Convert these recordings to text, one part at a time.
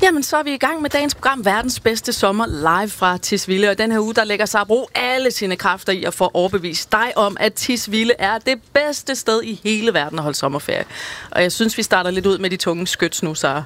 Jamen, så er vi i gang med dagens program Verdens bedste sommer live fra Tisvilde. Og den her uge, der lægger Sabro alle sine kræfter i at få overbevist dig om, at Tisvilde er det bedste sted i hele verden at holde sommerferie. Og jeg synes, vi starter lidt ud med de tunge skyts nu, Sara.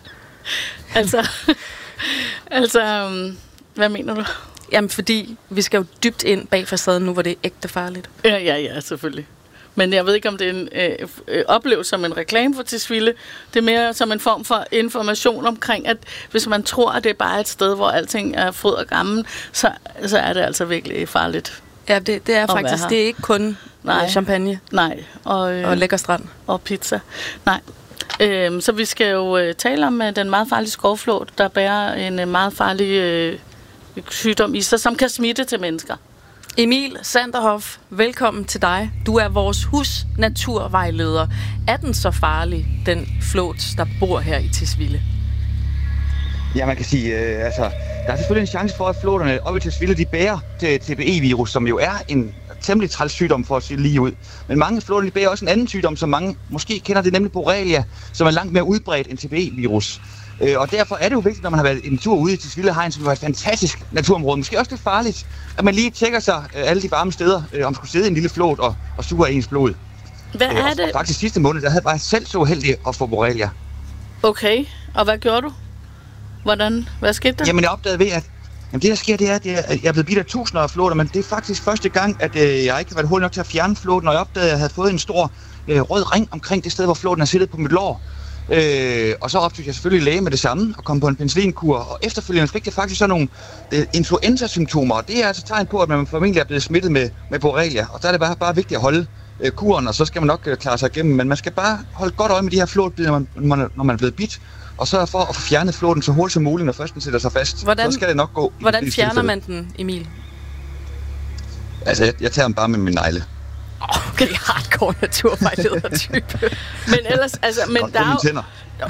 Hvad mener du? Jamen, fordi vi skal jo dybt ind bag facaden nu, hvor det er ægte farligt. Ja, selvfølgelig. Men jeg ved ikke, om det er en oplevelse som en reklame for Tisvilde. Det er mere som en form for information omkring, at hvis man tror, at det er bare et sted, hvor alting er fryd og gammel, så er det altså virkelig farligt. Ja, det er faktisk. Det er ikke kun champagne. Nej. Og lækker strand. Og pizza. Nej. Så vi skal jo tale om den meget farlige skovflåt, der bærer en meget farlig sygdom i sig, som kan smitte til mennesker. Emil Sanderhoff, velkommen til dig. Du er vores husnaturvejleder. Er den så farlig, den flåt, der bor her i Tisvilde? Ja, man kan sige, der er selvfølgelig en chance for, at flåterne oppe i Tisvilde, de bærer TBE-virus, som jo er en temmelig træls sygdom for at sige lige ud. Men mange flåter, de bærer også en anden sygdom, som mange måske kender, det er nemlig Borrelia, som er langt mere udbredt end TBE-virus. Og derfor er det jo vigtigt, når man har været en tur ude i Tisvilde Hegn, som er et fantastisk naturområde, måske også lidt farligt, at man lige tjekker sig alle de varme steder, om man skulle sidde i en lille flåt og suge af ens blod. Hvad er det? Og faktisk sidste måned, der havde jeg bare selv så heldig at få Borrelia. Okay, og hvad gjorde du? Hvad skete der? Jamen jeg opdagede ved, at det der sker, det er, at jeg er blevet bidt af tusinder af flåter, men det er faktisk første gang, at jeg ikke har været hurtig nok til at fjerne flåten, og jeg opdagede, at jeg havde fået en stor rød ring omkring det sted, hvor flåten er siddet på mit lår. Og så optog jeg selvfølgelig læge med det samme og kom på en penicillinkur, og efterfølgende fik jeg faktisk sådan nogle influenza-symptomer, og det er altså tegn på, at man formentlig er blevet smittet med Borrelia, og der er det bare vigtigt at holde kuren, og så skal man nok klare sig igennem, men man skal bare holde godt øje med de her flåtbider, når man er blevet bidt, og så for at få fjernet flåten så hurtigt som muligt, når først den sætter sig fast. Så skal det nok gå. Hvordan fjerner man den, Emil? Altså, jeg tager den bare med min negle. Okay, hardcore naturvejleder-type. Men ellers, men der er jo...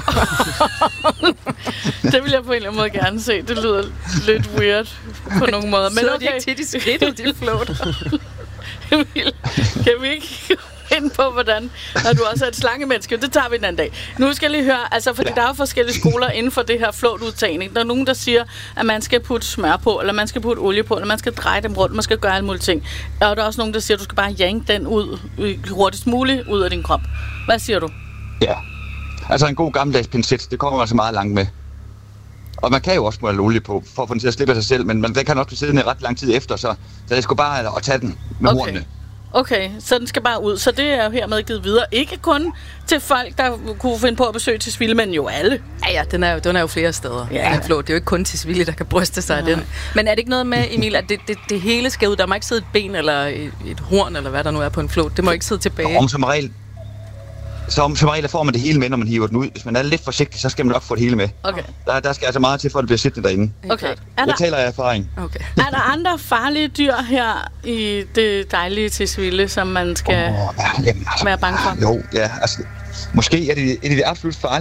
Det vil jeg på en eller anden måde gerne se. Det lyder lidt weird på nogle måder. Men okay. De ikke tit i skridtet, de flåter. Emil, kan vi ikke ind på, hvordan, når du også er et slangemenneske? Det tager vi en anden dag. Nu skal jeg lige høre, fordi der er jo forskellige skoler inden for det her flåtudtagning. Der er nogen, der siger, at man skal putte smør på, eller man skal putte olie på, eller man skal dreje dem rundt, man skal gøre alle mulige ting. Og der er også nogen, der siger, at du skal bare yanke den ud hurtigst muligt ud af din krop. Hvad siger du? Ja, altså en god gammeldags pincet, det kommer altså meget langt med. Og man kan jo også smøre olie på, for at få den til at slippe af sig selv, men den kan også blive siddende ret lang tid efter, så det skal bare at tage den med hornene. Okay, så den skal bare ud. Så det er jo hermed givet videre. Ikke kun til folk, der kunne finde på at besøge Tisvilde, men jo alle. Ja, den er jo flere steder. Ja. Den flåt. Det er jo ikke kun Tisvilde, der kan bryste sig af den. Men er det ikke noget med, Emil, at det hele skal ud? Der må ikke sidde et ben eller et horn, eller hvad der nu er på en flåt. Det må ikke sidde tilbage. Som regel får man det hele med, når man hiver den ud. Hvis man er lidt forsigtig, så skal man nok få det hele med. Okay. Der skal altså meget til, for at det bliver siddende derinde. Okay. Jeg taler af erfaring. Okay. Er der andre farlige dyr her i det dejlige Tisvilde, som man skal være bange for? Jo, ja. Altså, måske er det absolut farlige.